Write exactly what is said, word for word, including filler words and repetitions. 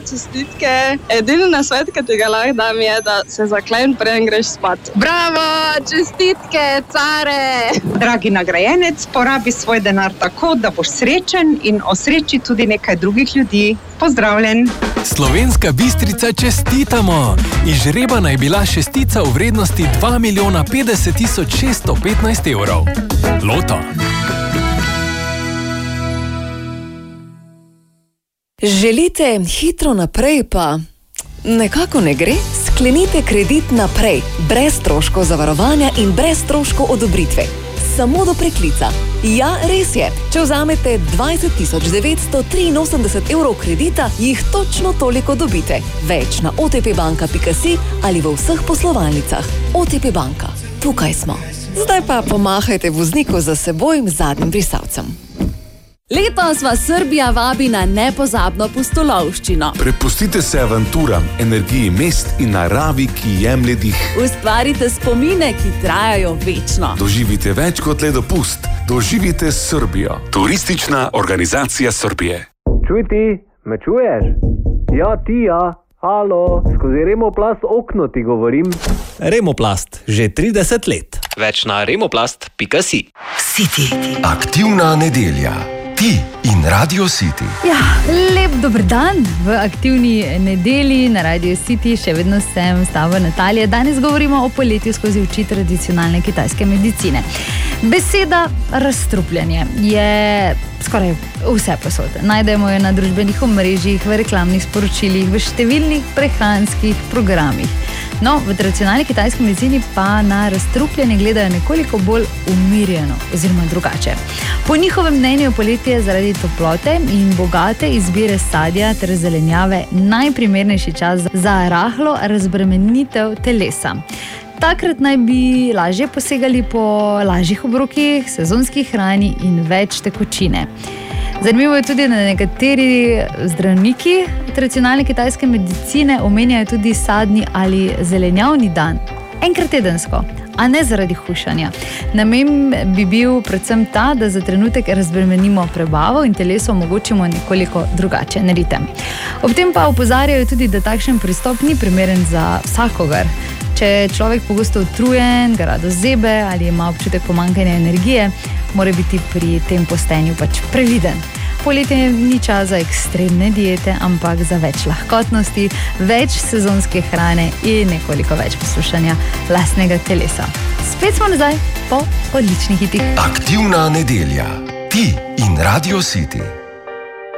čestitke. Edini nasvet, ki ti ga lahko dam, je, da se zaklej, preden greš spat. Bravo, čestitke, care! Dragi nagrajenec, porabi svoj denar tako, da boš srečen in osreči tudi nekaj drugih ljudi. Pozdravljen! Slovenska Bistrica čestitamo! Izžrebana je bila šestica v vrednosti dva milijona petdeset tisoč šeststo petnajst evrov. Loto. Želite hitro naprej, pa nekako ne gre? Sklenite kredit naprej, brez stroškov zavarovanja in brez stroškov odobritve. Samo do preklica. Ja, res je. Če vzamete dvajset tisoč devetsto triinosemdeset evrov kredita, jih točno toliko dobite. Več na o te pe banka pika si ali v vseh poslovalnicah. O te pe banka. Tukaj smo. Zdaj pa pomahajte vozniku za seboj zadnjim brisalcem. Letos vas Srbija vabi na nepozabno pustolovščino. Prepustite se avanturam, energiji mest in naravi, ki jemlje dih. Ustvarite spomine, ki trajajo večno. Doživite več kot le dopust. Doživite Srbijo. Turistična organizacija Srbije. Čuj ti, me čuješ? Ja, ti ja. Halo, skozi Remoplast okno ti govorim. Remoplast, že trideset let. Več na remoplast pika si. City. Aktivna nedelja. Ti in Radio City. Ja, lep dober dan v aktivni nedelji na Radio City. Še vedno sem s tabo Natalija. Danes govorimo o poletju skozi oči tradicionalne kitajske medicine. Beseda razstrupljanje je skoraj vse posod. Najdemo jo na družbenih omrežjih, v reklamnih sporočilih, v številnih prehranskih programih. No, v tradicionalni kitajski medicini pa na razstrupljanje gledajo nekoliko bolj umirjeno oziroma drugače. Po njihovem mnenju je poletje zaradi toplote in bogate izbire sadja ter zelenjave najprimernejši čas za rahlo razbremenitev telesa. Takrat naj bi lažje posegali po lažjih obrokih, sezonski hrani in več tekočine. Zanimivo je tudi, da nekateri zdravniki tradicionalne kitajske medicine omenjajo tudi sadni ali zelenjavni dan, enkrat tedensko, a ne zaradi hujšanja. Namen bi bil predvsem ta, da za trenutek razbremenimo prebavo in telesu omogočimo nekoliko drugačen ritem. Ob tem pa opozarjajo tudi, da takšen pristop ni primeren za vsakogar. Če je človek pogosto utrujen, ga rado zebe ali ima občutek pomanjkanja energije, mora biti pri tem postenju pač previden. Poletje ni čas za ekstremne diete, ampak za več lahkotnosti, več sezonske hrane in nekoliko več poslušanja lastnega telesa. Spet smo nazaj po odličnih hitih. Aktivna nedelja. Ti in Radio City.